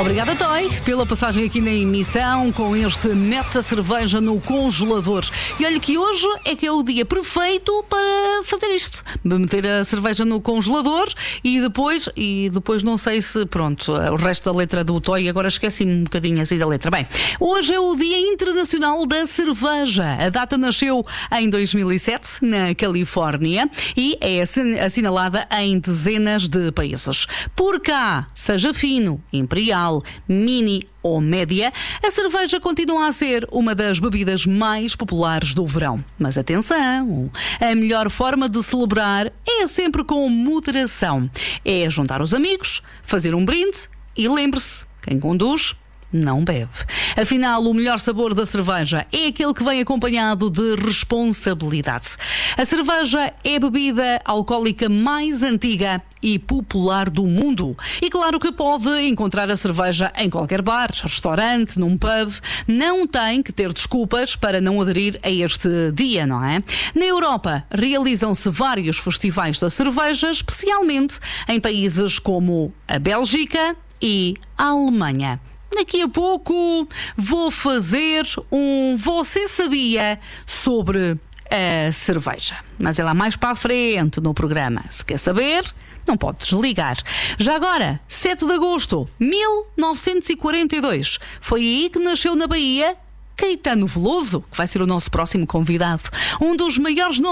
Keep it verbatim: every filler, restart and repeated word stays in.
Obrigada, Toy, pela passagem aqui na emissão com este Mete a Cerveja no Congelador. E olha que hoje é que é o dia perfeito para fazer isto. Meter a cerveja no congelador e depois, e depois não sei se, pronto, o resto da letra do Toy, agora esqueci-me um bocadinho assim da letra. Bem, hoje é o Dia Internacional da Cerveja. A data nasceu em dois mil e sete, na Califórnia, e é assinalada em dezenas de países. Por cá, seja fino, imperial, mini ou média, a cerveja continua a ser uma das bebidas mais populares do verão. Mas atenção, a melhor forma de celebrar é sempre com moderação. É juntar os amigos, fazer um brinde e lembre-se, quem conduz não bebe. Afinal, o melhor sabor da cerveja é aquele que vem acompanhado de responsabilidade. A cerveja é a bebida alcoólica mais antiga e popular do mundo. E claro que pode encontrar a cerveja em qualquer bar, restaurante, num pub. Não tem que ter desculpas para não aderir a este dia, não é? Na Europa, realizam-se vários festivais da cerveja, especialmente em países como a Bélgica e a Alemanha. Daqui a pouco vou fazer um Você Sabia sobre a cerveja. Mas é lá mais para a frente no programa. Se quer saber, não pode desligar. Já agora, sete de agosto de mil novecentos e quarenta e dois. Foi aí que nasceu na Bahia Caetano Veloso, que vai ser o nosso próximo convidado. Um dos maiores nomes